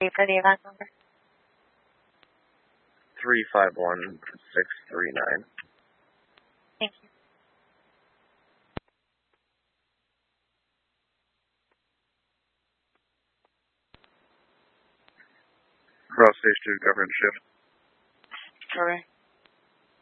for the event number. 351639. Thank you. Cross Stage 2, government shift. Correct.